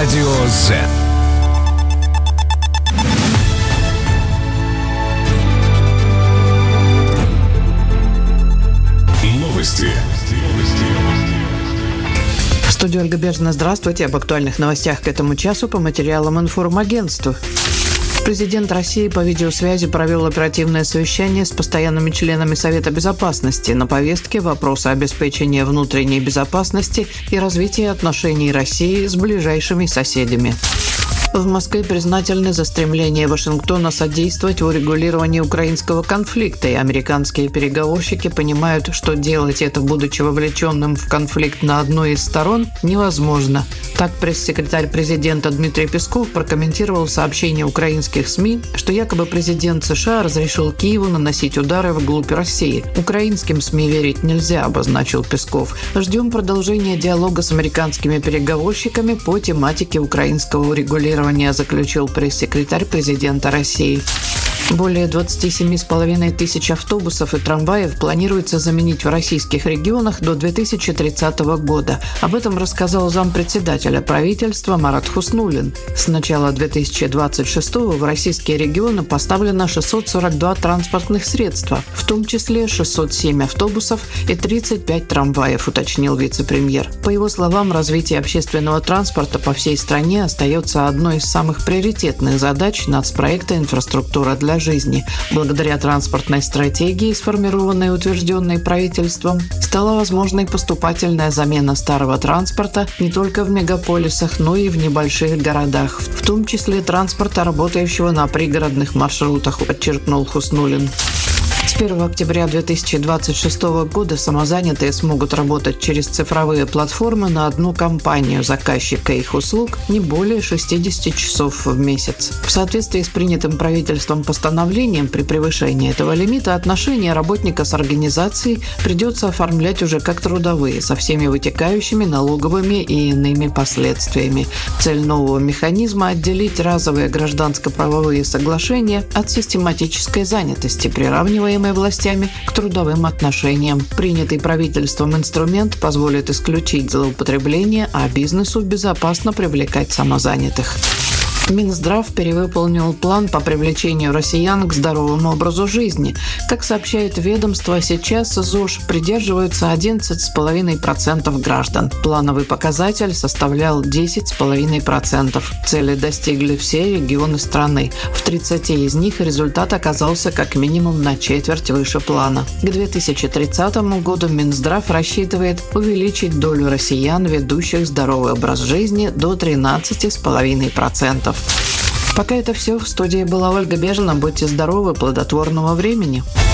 Радио Z. Новости. В студии Ольга Бежина. Здравствуйте. Об актуальных новостях к этому часу по материалам информагентства. Президент России по видеосвязи провел оперативное совещание с постоянными членами Совета Безопасности. На повестке вопросы обеспечения внутренней безопасности и развития отношений России с ближайшими соседями. В Москве признательны за стремление Вашингтона содействовать в урегулировании украинского конфликта, и американские переговорщики понимают, что делать это, будучи вовлеченным в конфликт на одной из сторон, невозможно. Так пресс-секретарь президента Дмитрий Песков прокомментировал сообщение украинских СМИ, что якобы президент США разрешил Киеву наносить удары вглубь России. Украинским СМИ верить нельзя, обозначил Песков. Ждем продолжения диалога с американскими переговорщиками по тематике украинского урегулирования, заключил пресс-секретарь президента России. Более 27,5 тысяч автобусов и трамваев планируется заменить в российских регионах до 2030 года. Об этом рассказал зампредседателя правительства Марат Хуснуллин. С начала 2026 в российские регионы поставлено 642 транспортных средства, в том числе 607 автобусов и 35 трамваев, уточнил вице-премьер. По его словам, развитие общественного транспорта по всей стране остается одной из самых приоритетных задач нацпроекта «Инфраструктура для жизни». Благодаря транспортной стратегии, сформированной и утвержденной правительством, стала возможной поступательная замена старого транспорта не только в мегаполисах, но и в небольших городах, в том числе транспорта, работающего на пригородных маршрутах, подчеркнул Хуснуллин. С 1 октября 2026 года самозанятые смогут работать через цифровые платформы на одну компанию, заказчика их услуг, не более 60 часов в месяц. В соответствии с принятым правительством постановлением, при превышении этого лимита отношения работника с организацией придется оформлять уже как трудовые, со всеми вытекающими налоговыми и иными последствиями. Цель нового механизма – отделить разовые гражданско-правовые соглашения от систематической занятости, приравниваемой властями к трудовым отношениям. Принятый правительством инструмент позволит исключить злоупотребление, а бизнесу безопасно привлекать самозанятых. Минздрав перевыполнил план по привлечению россиян к здоровому образу жизни. Как сообщает ведомство, сейчас ЗОЖ придерживаются 11,5% граждан. Плановый показатель составлял 10,5%. Цели достигли все регионы страны. В 30 из них результат оказался как минимум на четверть выше плана. К 2030 году Минздрав рассчитывает увеличить долю россиян, ведущих здоровый образ жизни, до 13,5%. Пока это все. В студии была Ольга Бежина. Будьте здоровы, плодотворного времени.